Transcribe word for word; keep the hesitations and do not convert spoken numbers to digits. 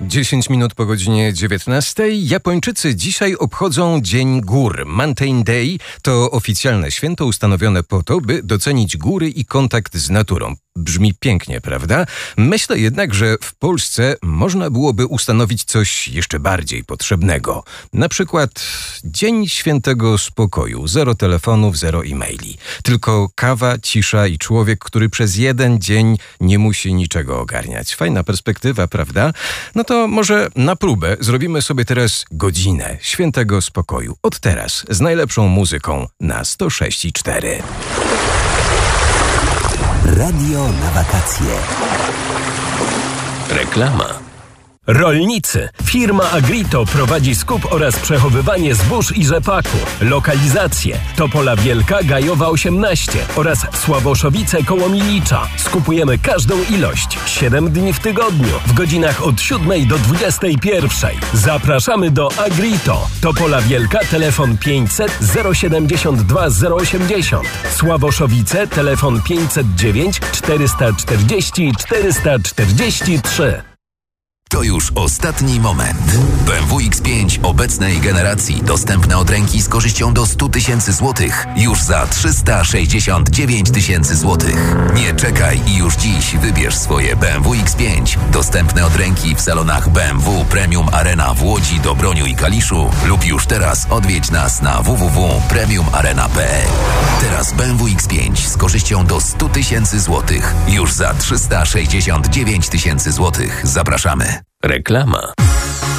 dziesięć minut po godzinie dziewiętnastej. Japończycy dzisiaj obchodzą Dzień Gór. Mountain Day to oficjalne święto ustanowione po to, by docenić góry i kontakt z naturą. Brzmi pięknie, prawda? Myślę jednak, że w Polsce można byłoby ustanowić coś jeszcze bardziej potrzebnego. Na przykład Dzień Świętego Spokoju. Zero telefonów, zero e-maili. Tylko kawa, cisza i człowiek, który przez jeden dzień nie musi niczego ogarniać. Fajna perspektywa, prawda? No to może na próbę zrobimy sobie teraz godzinę Świętego Spokoju. Od teraz z najlepszą muzyką na sto sześć i cztery. Radio na wakacje. Reklama. Rolnicy. Firma Agrito prowadzi skup oraz przechowywanie zbóż i rzepaku. Lokalizacje: Topola Wielka, Gajowa osiemnaście oraz Sławoszowice koło Milicza. Skupujemy każdą ilość. siedem dni w tygodniu, w godzinach od siódmej do dwudziestej pierwszej. Zapraszamy do Agrito. Topola Wielka, telefon pięćset zero siedemdziesiąt dwa zero osiemdziesiąt. Sławoszowice, telefon pięćset dziewięć czterysta czterdzieści czterysta czterdzieści trzy. To już ostatni moment. B M W X pięć obecnej generacji dostępne od ręki z korzyścią do sto tysięcy złotych już za trzysta sześćdziesiąt dziewięć tysięcy złotych. Nie czekaj i już dziś wybierz swoje B M W X pięć dostępne od ręki w salonach B M W Premium Arena w Łodzi, Dobroniu i Kaliszu lub już teraz odwiedź nas na w w w kropka premium arena kropka p l. Teraz B M W X pięć z korzyścią do sto tysięcy złotych już za trzysta sześćdziesiąt dziewięć tysięcy złotych. Zapraszamy. Reklama.